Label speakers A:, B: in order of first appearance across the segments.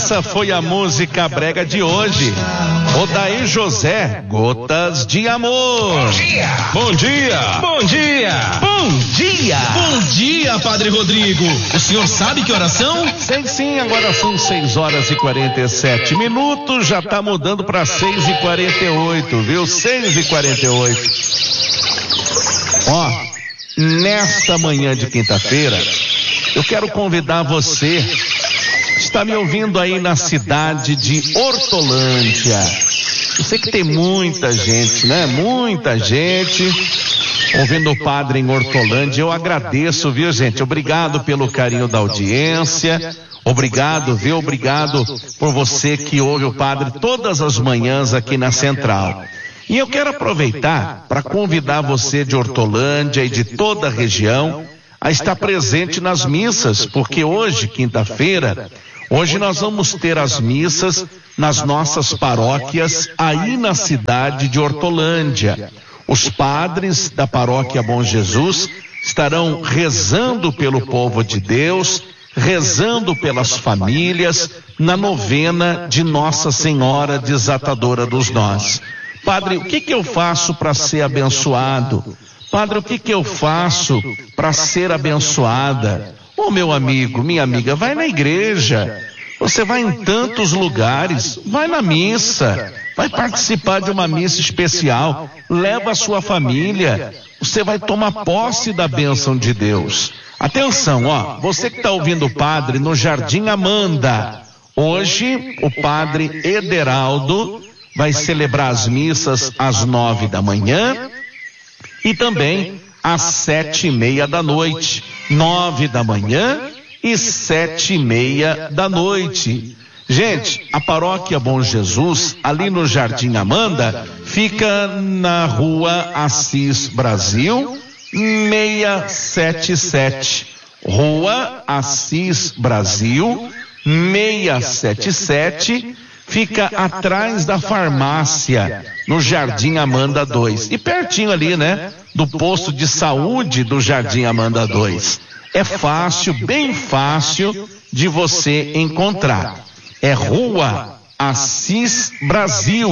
A: essa foi a música brega de hoje. Odair José, Gotas de Amor.
B: Bom dia.
A: Bom dia. Bom dia.
B: Bom dia, Padre Rodrigo. O senhor sabe que oração?
A: Sei sim, agora são 6h47. Já tá mudando para 6h48, viu? 6h48. Ó, nesta manhã de quinta-feira, eu quero convidar você, está me ouvindo aí na cidade de Hortolândia. Eu sei que tem muita gente, né? Muita gente ouvindo o padre em Hortolândia. Eu agradeço, viu, gente? Obrigado pelo carinho da audiência. Obrigado, viu? Obrigado por você que ouve o padre todas as manhãs aqui na Central. E eu quero aproveitar para convidar você de Hortolândia e de toda a região a estar presente nas missas, porque hoje, quinta-feira, hoje nós vamos ter as missas nas nossas paróquias aí na cidade de Hortolândia. Os padres da paróquia Bom Jesus estarão rezando pelo povo de Deus, rezando pelas famílias, na novena de Nossa Senhora Desatadora dos Nós. Padre, o que eu faço para ser abençoado? Padre, o que eu faço para ser abençoada? Ô meu amigo, minha amiga, vai na igreja. Você vai em tantos lugares, vai na missa, vai participar de uma missa especial, leva a sua família, você vai tomar posse da bênção de Deus. Atenção, ó, você que está ouvindo o padre no Jardim Amanda, hoje o padre Ederaldo vai celebrar as missas às 9 da manhã e também às 7h30 da noite, 9 da manhã e 7h30 da noite. Gente, a paróquia Bom Jesus, ali no Jardim Amanda, fica na rua Assis Brasil, 677. Rua Assis Brasil, 677, fica atrás da farmácia, no Jardim Amanda 2. E pertinho ali, né, do posto de saúde do Jardim Amanda 2. É fácil, bem fácil de você encontrar. É Rua Assis Brasil,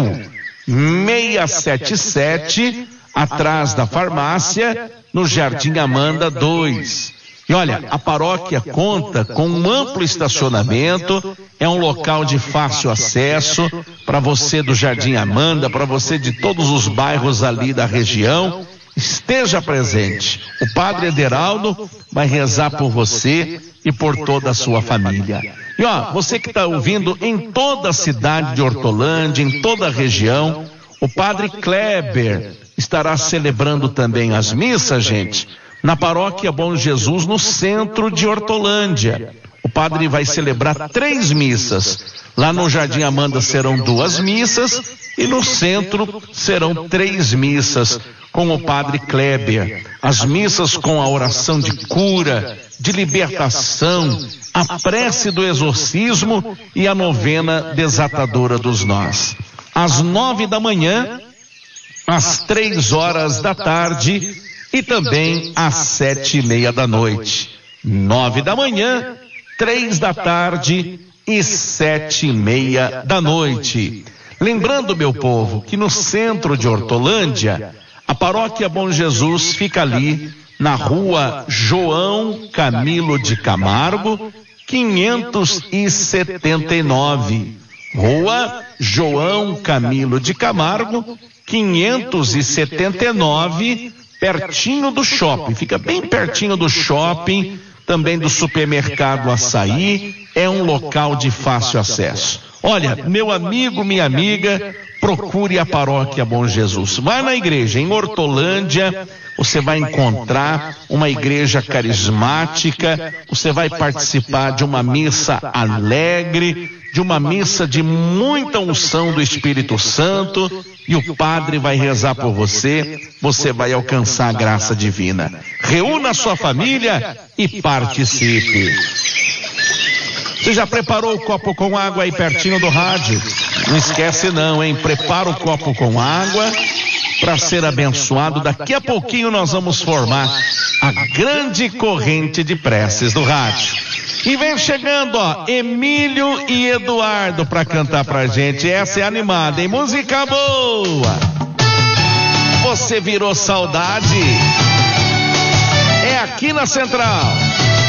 A: 677, atrás da farmácia, no Jardim Amanda 2. E olha, a paróquia conta com um amplo estacionamento, é um local de fácil acesso para você do Jardim Amanda, para você de todos os bairros ali da região. Esteja presente. O padre Ederaldo vai rezar por você e por toda a sua família. E ó, você que está ouvindo em toda a cidade de Hortolândia, em toda a região, o padre Kleber estará celebrando também as missas, gente, na paróquia Bom Jesus, no centro de Hortolândia. O padre vai celebrar 3 missas. Lá no Jardim Amanda serão 2 missas e no centro serão 3 missas com o padre Kleber. As missas com a oração de cura, de libertação, a prece do exorcismo e a novena desatadora dos nós. Às 9 da manhã, às 3 horas da tarde e também às 7h30 da noite. 9 da manhã, 3 da tarde e 7h30 da noite. Lembrando, meu povo, que no centro de Hortolândia, a paróquia Bom Jesus fica ali na rua João Camilo de Camargo, 579. Rua João Camilo de Camargo, 579, pertinho do shopping, fica bem pertinho do shopping, também do supermercado Açaí, é um local de fácil acesso. Olha, meu amigo, minha amiga, procure a paróquia Bom Jesus. Vai na igreja, em Hortolândia, você vai encontrar uma igreja carismática, você vai participar de uma missa alegre, de uma missa de muita unção do Espírito Santo, e o padre vai rezar por você, você vai alcançar a graça divina. Reúna a sua família e participe. Você já preparou o copo com água aí pertinho do rádio? Não esquece não, hein? Prepara o copo com água para ser abençoado. Daqui a pouquinho nós vamos formar a grande corrente de preces do rádio. E vem chegando, ó, Emílio e Eduardo pra cantar pra gente. Essa é animada, hein? Música boa. Você virou saudade. É aqui na Central.